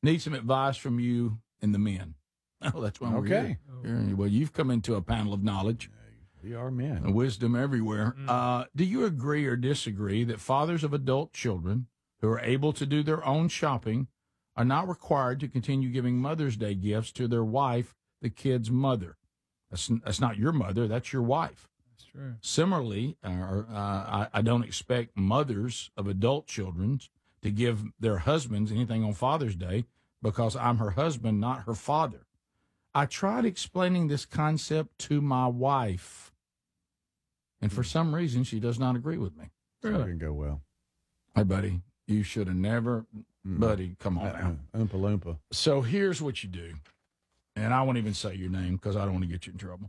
Need some advice from you and the men. Oh, that's why we're here. Well, you've come into a panel of knowledge. We are men. And wisdom everywhere. Do you agree or disagree that fathers of adult children who are able to do their own shopping are not required to continue giving Mother's Day gifts to their wife, the kid's mother? That's not your mother. That's your wife. That's true. Similarly, I don't expect mothers of adult children to give their husbands anything on Father's Day because I'm her husband, not her father. I tried explaining this concept to my wife, and for some reason, she does not agree with me. Really? That didn't go well. Hey, buddy, you should have never, buddy, come on now. Oompa Loompa. So here's what you do, and I won't even say your name because I don't want to get you in trouble.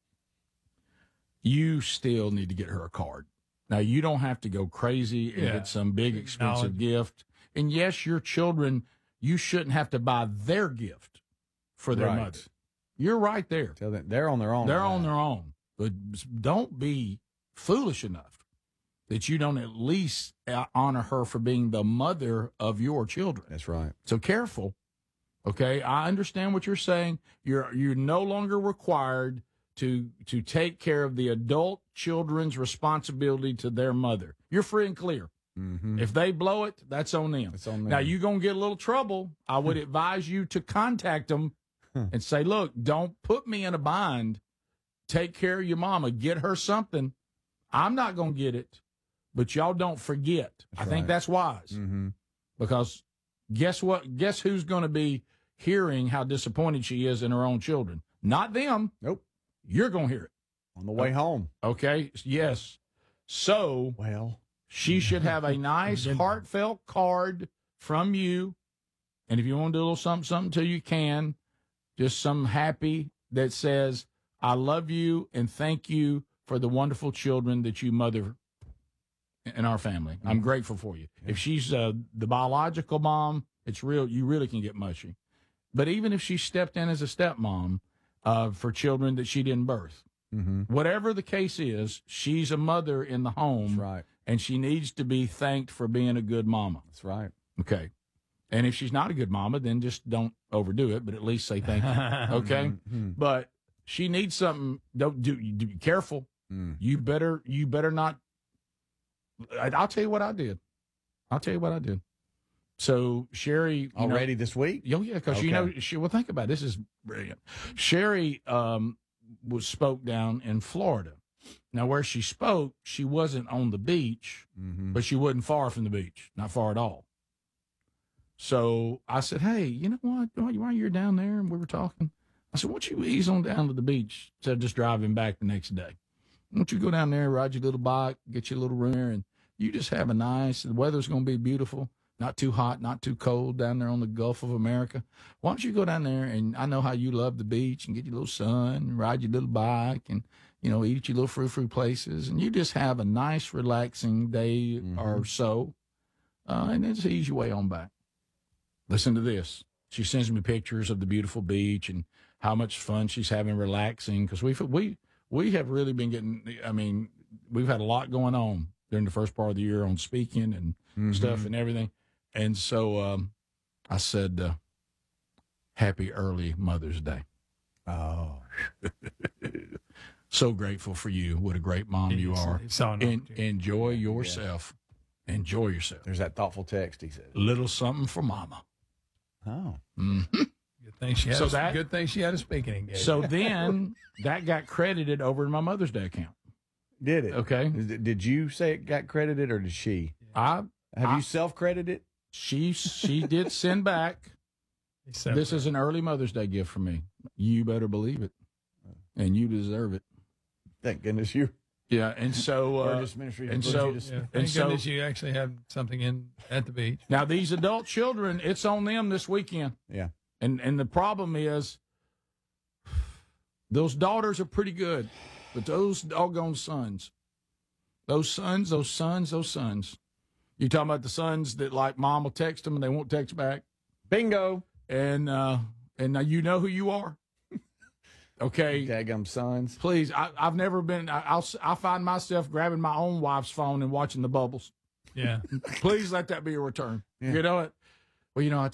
You still need to get her a card. Now, you don't have to go crazy and get some big expensive gift. And yes, your children, you shouldn't have to buy their gift for their mother. You're right there. Tell them they're on their own. They're on their own. But don't be foolish enough that you don't at least honor her for being the mother of your children. That's right. So careful. Okay, I understand what you're saying. You're no longer required to take care of the adult children's responsibility to their mother. You're free and clear. Mm-hmm. If they blow it, that's on them. It's on them. Now, you're going to get a little trouble. I would advise you to contact them and say, look, don't put me in a bind. Take care of your mama. Get her something. I'm not going to get it, but y'all don't forget. I think that's wise. Mm-hmm. Because guess what? Guess who's going to be hearing how disappointed she is in her own children? Not them. Nope. You're going to hear it. On the way home. Okay. Yes. So she should have a nice, heartfelt card from you. And if you want to do a little something till you can, just some happy that says, I love you and thank you for the wonderful children that you mother in our family. I'm grateful for you. Yeah. If she's the biological mom, it's real. You really can get mushy. But even if she stepped in as a stepmom for children that she didn't birth, whatever the case is, she's a mother in the home. That's right. And she needs to be thanked for being a good mama. That's right. Okay. And if she's not a good mama, then just don't overdo it, but at least say thank you. Okay. But she needs something. Don't be careful. You better not. I'll tell you what I did. So Sherry, already this week? Oh yeah, because well, think about it. This is brilliant. Sherry spoke down in Florida. Now, where she spoke, she wasn't on the beach, but she wasn't far from the beach, not far at all. So I said, hey, you know what? While you're down there and we were talking, I said, why don't you ease on down to the beach instead of just driving back the next day? Why don't you go down there, ride your little bike, get your little room there, and you just have a the weather's going to be beautiful, not too hot, not too cold down there on the Gulf of America. Why don't you go down there, and I know how you love the beach, and get your little sun, and ride your little bike, and, eat at your little frou-frou places, and you just have a nice, relaxing day or so, and then just ease your way on back. Listen to this. She sends me pictures of the beautiful beach and how much fun she's having relaxing, because we have really been getting, we've had a lot going on during the first part of the year on speaking and stuff and everything. And so I said, happy early Mother's Day. Oh. So grateful for you. What a great mom you are. Enjoy yourself. Yes. Enjoy yourself. There's that thoughtful text, he said. Little something for mama. Oh. Mm-hmm. Good thing she had a speaking engagement. So then that got credited over in my Mother's Day account. Did it? Okay. Did you say it got credited, or did she? Have you self-credited? She did send back. This is an early Mother's Day gift for me. You better believe it. And you deserve it. Thank goodness you. Yeah, and so thank goodness you actually have something at the beach. Now these adult children, it's on them this weekend. Yeah. And the problem is those daughters are pretty good, but those doggone sons. Those sons. You talking about the sons that like mom will text them and they won't text back? Bingo. And now you know who you are. Okay. Daggum sons. Please, I've never been. I find myself grabbing my own wife's phone and watching the bubbles. Yeah. Please let that be a return. Yeah. You know it. Well, I